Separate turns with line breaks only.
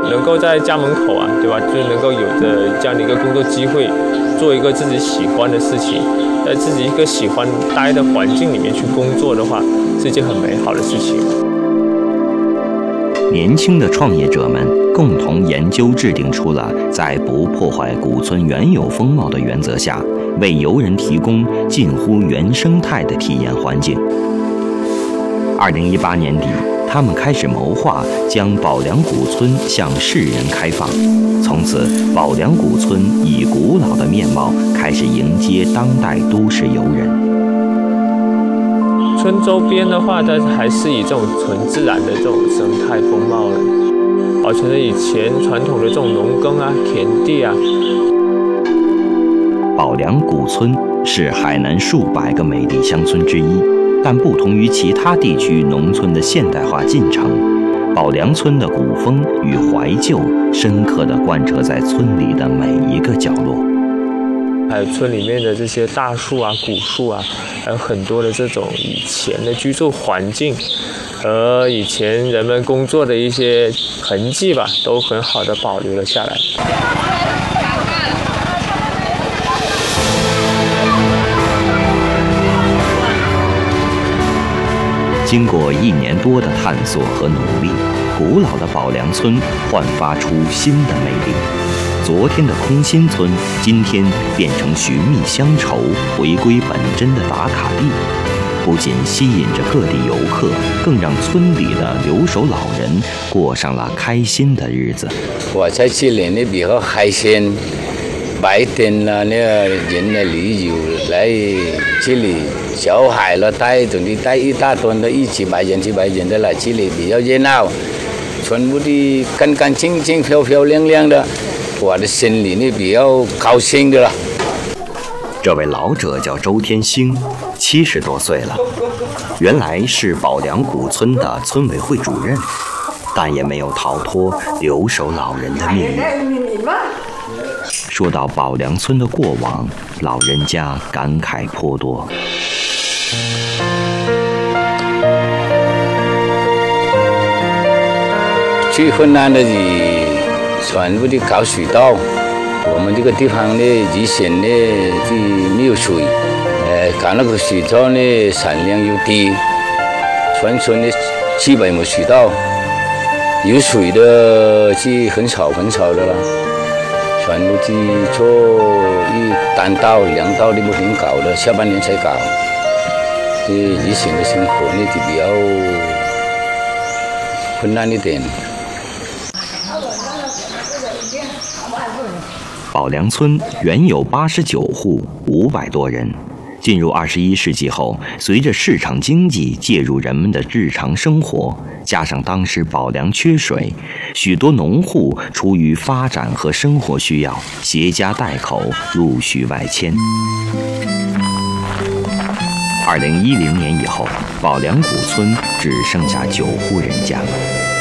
能够在家门口啊，对吧？就能够有着这样的一个工作机会，做一个自己喜欢的事情，在自己一个喜欢待的环境里面去工作的话，是一件很美好的事情。
年轻的创业者们共同研究制定出了在不破坏古村原有风貌的原则下，为游人提供近乎原生态的体验环境。2018年底，他们开始谋划将宝良古村向世人开放。从此，宝良古村以古老的面貌开始迎接当代都市游人。
村周边的话，它还是以这种纯自然的这种生态风貌的，保存了以前传统的这种农耕啊、田地啊。
宝良古村是海南数百个美丽乡村之一，但不同于其他地区农村的现代化进程，宝良村的古风与怀旧深刻地贯彻在村里的每一个角落。
还有村里面的这些大树啊、古树啊，还有很多的这种以前的居住环境和以前人们工作的一些痕迹吧，都很好的保留了下来。
经过1年多的探索和努力，古老的宝良村焕发出新的魅力。昨天的空心村，今天变成寻觅乡愁、回归本真的打卡地，不仅吸引着各地游客，更让村里的留守老人过上了开心的日子。
我在这里呢比较开心，白天呢人的旅游来这里，小孩了带一大堆的几百人的来这里比较热闹，全部的干干净净、漂漂亮亮的。我的心里呢比较高兴的了。
这位老者叫周天星，70多岁了，原来是宝良古村的村委会主任，但也没有逃脱留守老人的命运。说到宝良村的过往，老人家感慨颇多。
最困难的全部的搞水稻，我们这个地方呢，以前呢就没有水，搞那个水稻呢产量又低，全村呢基本没水稻，有水的就很少的了，全部去做单稻、2稻的不停搞的，下半年才搞。以前的生活呢就比较困难一点。
宝良村原有89户，500多人。进入21世纪后，随着市场经济介入人们的日常生活，加上当时宝良缺水，许多农户出于发展和生活需要，携家带口陆续外迁。2010年以后，宝良古村只剩下9户人家。